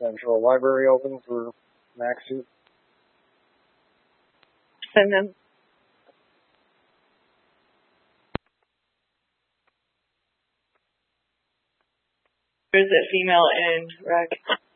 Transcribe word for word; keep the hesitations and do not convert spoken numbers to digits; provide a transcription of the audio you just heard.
Central Library open for Max Suit? Send them. There's that female in rec.